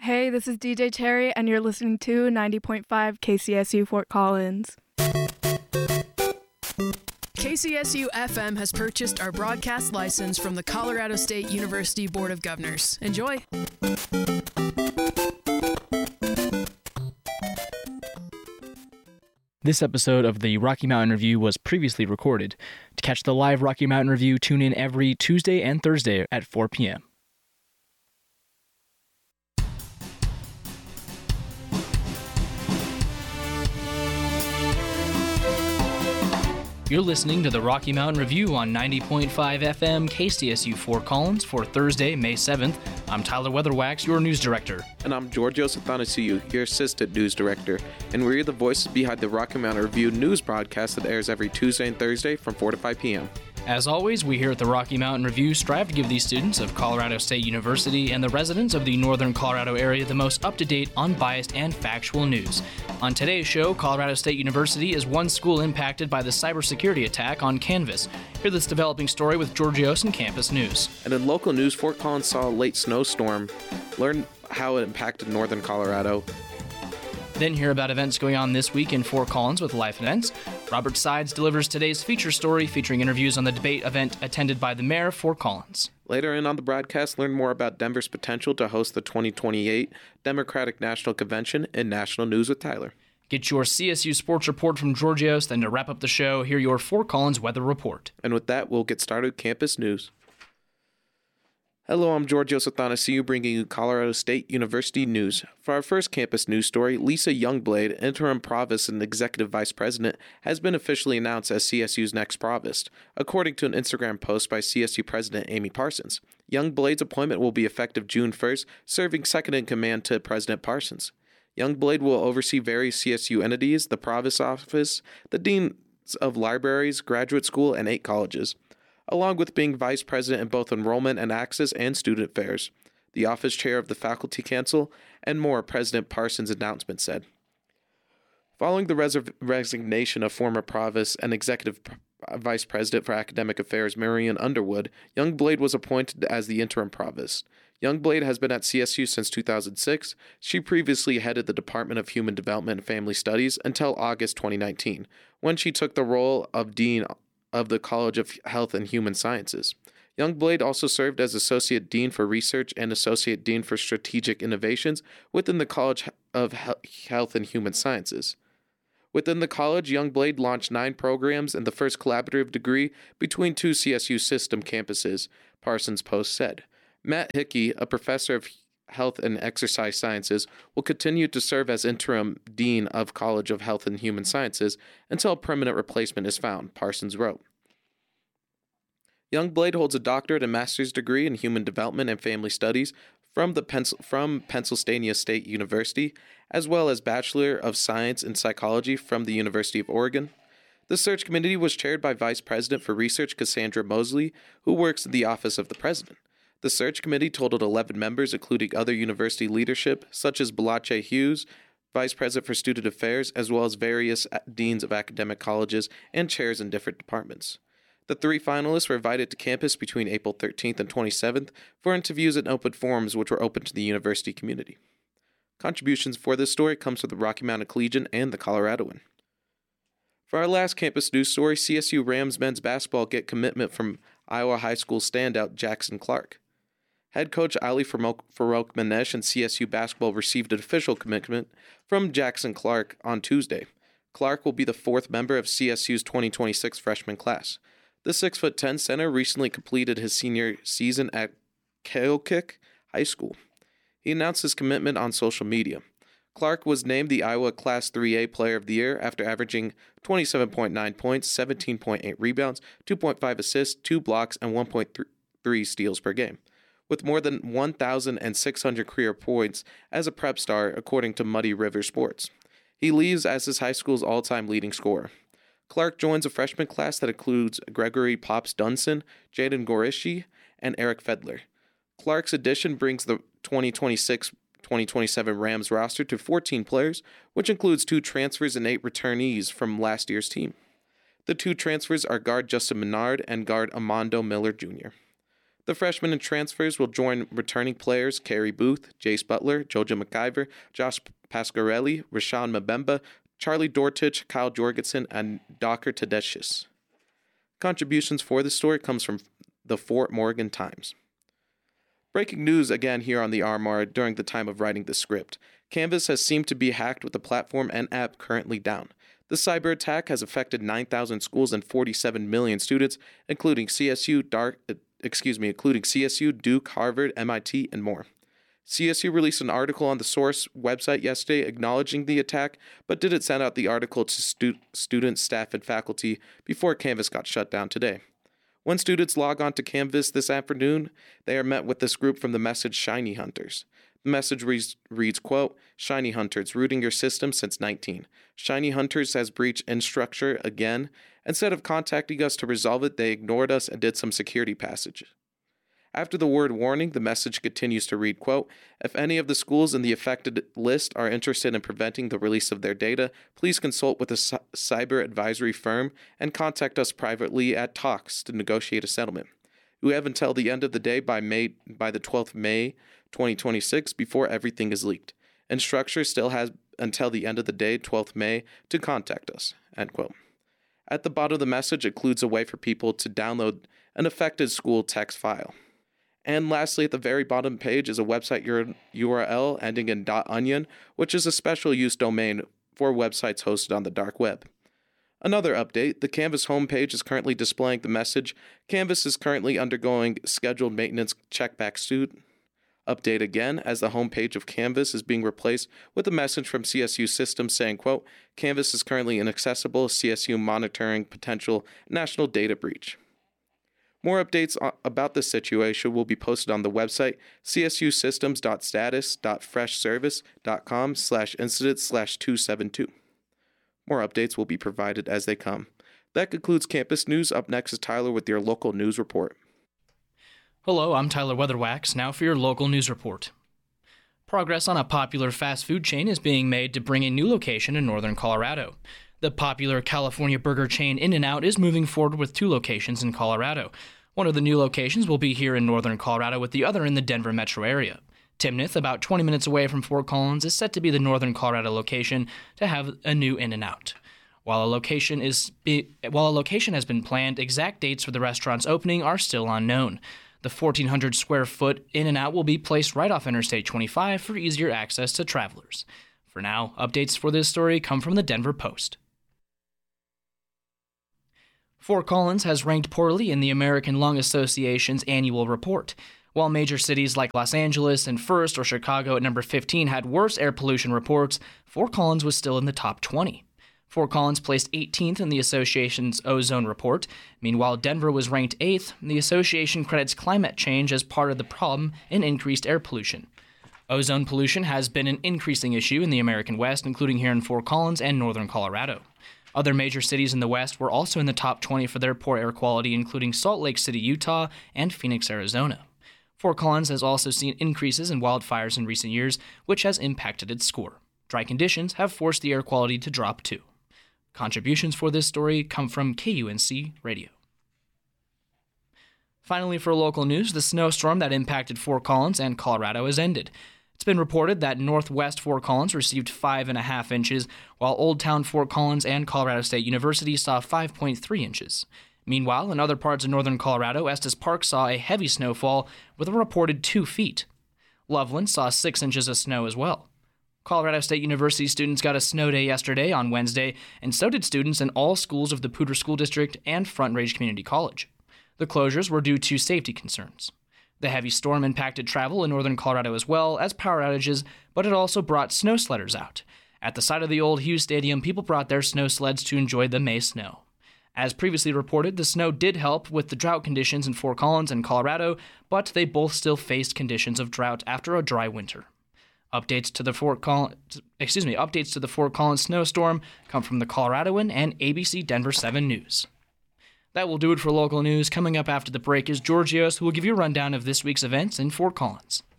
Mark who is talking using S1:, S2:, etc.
S1: Hey, this is DJ Cherry, and you're listening to 90.5 KCSU Fort Collins.
S2: KCSU FM has purchased our broadcast license from the Colorado State University Board of Governors. Enjoy!
S3: This episode of the Rocky Mountain Review was previously recorded. To catch the live Rocky Mountain Review, tune in every Tuesday and Thursday at 4 p.m. You're listening to the Rocky Mountain Review on 90.5 FM KCSU Fort Collins for Thursday, May 7th. I'm Tyler Weatherwax, your news director.
S4: And I'm Georgios Athanasiou, your assistant news director. And we're the voices behind the Rocky Mountain Review news broadcast that airs every Tuesday and Thursday from 4 to 5 p.m.
S3: As always, we here at the Rocky Mountain Review strive to give these students of Colorado State University and the residents of the Northern Colorado area the most up-to-date, unbiased, and factual news. On today's show, Colorado State University is one school impacted by the cybersecurity attack on Canvas. Hear this developing story with Georgios and Campus News.
S4: And in local news, Fort Collins saw a late snowstorm. Learn how it impacted Northern Colorado.
S3: Then hear about events going on this week in Fort Collins with Life Events. Robert Sides delivers today's feature story featuring interviews on the debate event attended by the mayor of Fort Collins.
S4: Later in on the broadcast, learn more about Denver's potential to host the 2028 Democratic National Convention in National News with Tyler.
S3: Get your CSU sports report from Georgios, then to wrap up the show, hear your Fort Collins weather report.
S4: And with that, we'll get started with Campus News. Hello, I'm Georgios Athanasiou, bringing you Colorado State University news. For our first campus news story, Lisa Youngblade, interim provost and executive vice president, has been officially announced as CSU's next provost, according to an Instagram post by CSU president Amy Parsons. Youngblade's appointment will be effective June 1st, serving second in command to President Parsons. Youngblade will oversee various CSU entities, the provost office, the deans of libraries, graduate school, and 8 colleges, along with being vice president in both enrollment and access and student affairs, the office chair of the faculty council, and more, President Parsons' announcement said. Following the resignation of former provost and executive vice president for academic affairs Marian Underwood, Youngblade was appointed as the interim provost. Youngblade has been at CSU since 2006. She previously headed the Department of Human Development and Family Studies until August 2019, when she took the role of dean of the College of Health and Human Sciences. Youngblade also served as Associate Dean for Research and Associate Dean for Strategic Innovations within the College of Health and Human Sciences. Within the college, Youngblade launched 9 programs and the first collaborative degree between 2 CSU system campuses, Parsons Post said. Matt Hickey, a professor of Health and Exercise Sciences, will continue to serve as interim dean of College of Health and Human Sciences until a permanent replacement is found, Parsons wrote. Youngblade holds a doctorate and master's degree in Human Development and Family Studies from Pennsylvania State University, as well as Bachelor of Science in Psychology from the University of Oregon. The search committee was chaired by Vice President for Research Cassandra Mosley, who works in the Office of the President. The search committee totaled 11 members, including other university leadership, such as Balache Hughes, Vice President for Student Affairs, as well as various deans of academic colleges and chairs in different departments. The 3 finalists were invited to campus between April 13th and 27th for interviews and open forums, which were open to the university community. Contributions for this story comes from the Rocky Mountain Collegian and the Coloradoan. For our last campus news story, CSU Rams men's basketball get commitment from Iowa High School standout Jackson Clark. Head coach Ali Farouk-Manesh and CSU basketball received an official commitment from Jackson Clark on Tuesday. Clark will be the 4th member of CSU's 2026 freshman class. The 6'10" center recently completed his senior season at Keokuk High School. He announced his commitment on social media. Clark was named the Iowa Class 3A Player of the Year after averaging 27.9 points, 17.8 rebounds, 2.5 assists, 2 blocks, and 1.3 steals per game, with more than 1,600 career points as a prep star, according to Muddy River Sports. He leaves as his high school's all-time leading scorer. Clark joins a freshman class that includes Gregory Pops Dunson, Jaden Gorishi, and Eric Fedler. Clark's addition brings the 2026-2027 Rams roster to 14 players, which includes 2 transfers and 8 returnees from last year's team. The 2 transfers are guard Justin Menard and guard Amando Miller Jr. The freshmen and transfers will join returning players Carrie Booth, Jace Butler, Joja McIver, Josh Pasquarelli, Rashawn Mbemba, Charlie Dortich, Kyle Jorgensen, and Docker Tedeschius. Contributions for this story comes from the Fort Morgan Times. Breaking news again here on the RMR during the time of writing the script. Canvas has seemed to be hacked with the platform and app currently down. The cyber attack has affected 9,000 schools and 47 million students, including CSU, Duke, Harvard, MIT, and more. CSU released an article on the Source website yesterday acknowledging the attack, but didn't send out the article to students, staff, and faculty before Canvas got shut down today. When students log on to Canvas this afternoon, they are met with this group from the message Shiny Hunters. The message reads, quote, Shiny Hunters, rooting your system since 19. Shiny Hunters has breached Instructure again. Instead of contacting us to resolve it, they ignored us and did some security passage. After the word warning, the message continues to read, quote, if any of the schools in the affected list are interested in preventing the release of their data, please consult with a cyber advisory firm and contact us privately at Talks to negotiate a settlement. We have until the end of the day by the 12th May 2026 before everything is leaked. Instructure still has until the end of the day, 12th May, to contact us, end quote. At the bottom of the message includes a way for people to download an affected school text file. And lastly, at the very bottom page is a website URL ending in .onion, which is a special use domain for websites hosted on the dark web. Another update, the Canvas homepage is currently displaying the message, Canvas is currently undergoing scheduled maintenance checkback soon. Update again, as the homepage of Canvas is being replaced with a message from CSU Systems saying, quote, Canvas is currently inaccessible, CSU monitoring potential national data breach. More updates about this situation will be posted on the website csusystems.status.freshservice.com/incident/272. More updates will be provided as they come. That concludes campus news. Up next is Tyler with your local news report.
S3: Hello, I'm Tyler Weatherwax, now for your local news report. Progress on a popular fast food chain is being made to bring a new location in northern Colorado. The popular California burger chain In-N-Out is moving forward with 2 locations in Colorado. One of the new locations will be here in northern Colorado, with the other in the Denver metro area. Timnath, about 20 minutes away from Fort Collins, is set to be the northern Colorado location to have a new In-N-Out. While a location has been planned, exact dates for the restaurant's opening are still unknown. The 1,400 square foot In-N-Out will be placed right off Interstate 25 for easier access to travelers. For now, updates for this story come from the Denver Post. Fort Collins has ranked poorly in the American Lung Association's annual report. While major cities like Los Angeles and First or Chicago at number 15 had worse air pollution reports, Fort Collins was still in the top 20. Fort Collins placed 18th in the association's ozone report. Meanwhile, Denver was ranked 8th. The association credits climate change as part of the problem in increased air pollution. Ozone pollution has been an increasing issue in the American West, including here in Fort Collins and northern Colorado. Other major cities in the West were also in the top 20 for their poor air quality, including Salt Lake City, Utah, and Phoenix, Arizona. Fort Collins has also seen increases in wildfires in recent years, which has impacted its score. Dry conditions have forced the air quality to drop too. Contributions for this story come from KUNC Radio. Finally, for local news, the snowstorm that impacted Fort Collins and Colorado has ended. It's been reported that northwest Fort Collins received 5.5 inches, while Old Town Fort Collins and Colorado State University saw 5.3 inches. Meanwhile, in other parts of northern Colorado, Estes Park saw a heavy snowfall with a reported 2 feet. Loveland saw 6 inches of snow as well. Colorado State University students got a snow day yesterday on Wednesday, and so did students in all schools of the Poudre School District and Front Range Community College. The closures were due to safety concerns. The heavy storm impacted travel in northern Colorado as well as power outages, but it also brought snow sledders out. At the site of the old Hughes Stadium, people brought their snow sleds to enjoy the May snow. As previously reported, the snow did help with the drought conditions in Fort Collins and Colorado, but they both still faced conditions of drought after a dry winter. Updates to the Fort Collins snowstorm come from the Coloradoan and ABC Denver 7 News. That will do it for local news. Coming up after the break is Georgios, who will give you a rundown of this week's events in Fort Collins.